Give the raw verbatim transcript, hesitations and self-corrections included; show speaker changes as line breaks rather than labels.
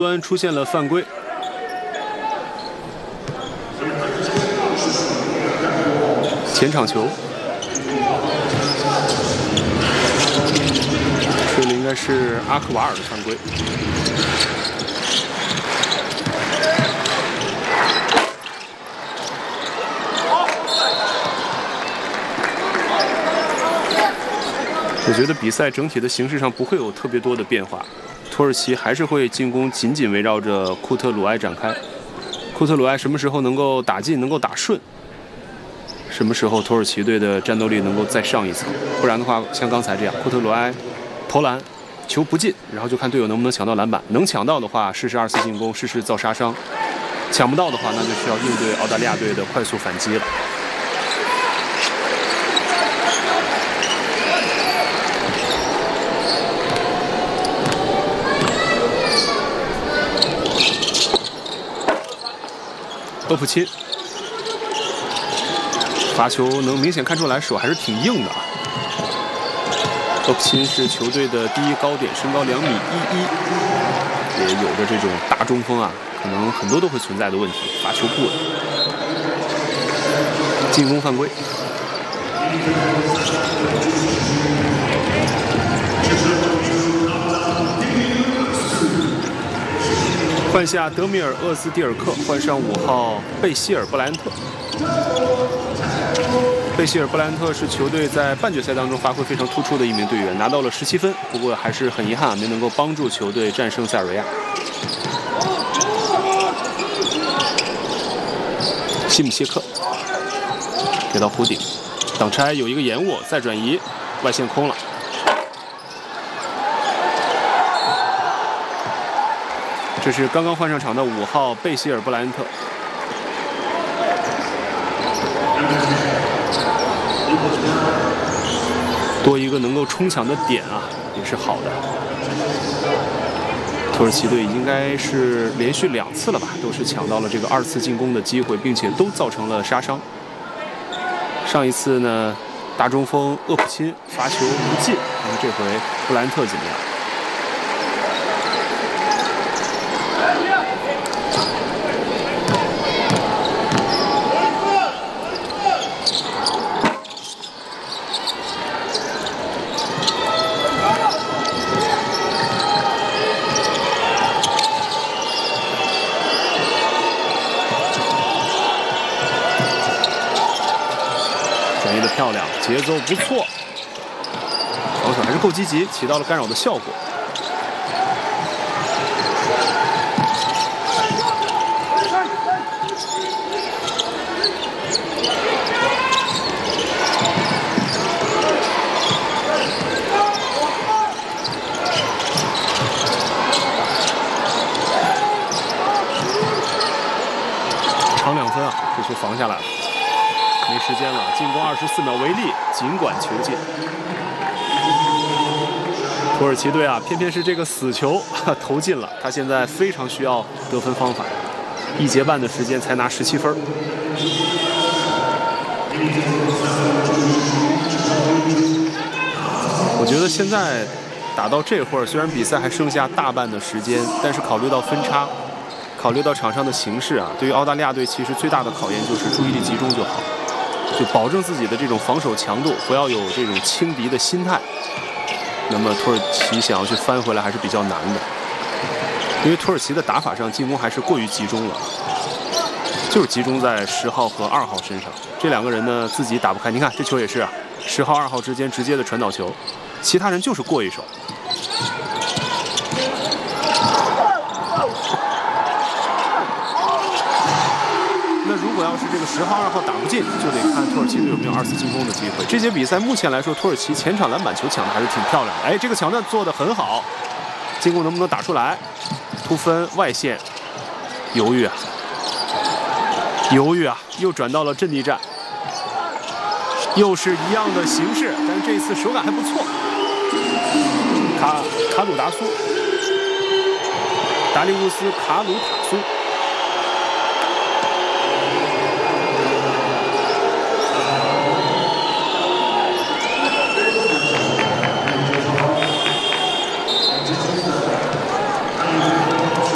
端出现了犯规，前场球，这里应该是阿克瓦尔的犯规。我觉得比赛整体的形式上不会有特别多的变化。 土耳其还是会进攻紧紧围绕着库特鲁埃展开。库特鲁埃什么时候能够打进，能够打顺，什么时候土耳其队的战斗力能够再上一层。不然的话，像刚才这样，库特鲁埃投篮，球不进，然后就看队友能不能抢到篮板。能抢到的话，试试二次进攻，试试造杀伤；抢不到的话，那就需要应对澳大利亚队的快速反击了。 厄普钦罚球能明显看出来手还是挺硬的啊。厄普钦是球队的第一高点，身高两米一一，也有着这种大中锋啊，可能很多都会存在的问题，罚球不稳，进攻犯规。 换下德米尔·厄斯蒂尔克，换上五号贝希尔·布莱恩特。贝希尔·布莱恩特是球队在半决赛当中发挥非常突出的一名队员，拿到了十七分。不过还是很遗憾，没能够帮助球队战胜塞尔维亚。西姆谢克给到弧顶，挡拆有一个延握，再转移，外线空了。 这是刚刚换上场的五号贝希尔·布莱恩特，多一个能够冲抢的点啊，也是好的。土耳其队应该是连续两次了吧，都是抢到了这个二次进攻的机会，并且都造成了杀伤。上一次呢，大中锋厄普钦罚球不进，看看这回布莱恩特怎么样？ 转移的漂亮，节奏不错，防守还是够积极，起到了干扰的效果。长两分啊，这球防下来了。 没时间了，进攻二十四秒为例，尽管球进。土耳其队啊，偏偏是这个死球投进了，他现在非常需要得分方法，一节半的时间才拿十七分。我觉得现在打到这会儿，虽然比赛还剩下大半的时间，但是考虑到分差，考虑到场上的形势啊，对于澳大利亚队其实最大的考验就是注意力集中就好。 就保证自己的这种防守强度，不要有这种轻敌的心态。那么土耳其想要去翻回来还是比较难的，因为土耳其的打法上进攻还是过于集中了，就是集中在十号和二号身上。这两个人呢自己打不开，你看这球也是啊，十号、二号之间直接的传导球，其他人就是过一手。 那如果要是这个十号、二号打不进，就得看土耳其队有没有二次进攻的机会。这节比赛目前来说，土耳其前场篮板球抢的还是挺漂亮的。哎，这个抢断做得很好，进攻能不能打出来？突分外线，犹豫啊，犹豫啊，又转到了阵地战，又是一样的形式，但是这一次手感还不错。卡卡鲁达苏，达利乌斯·卡鲁塔苏。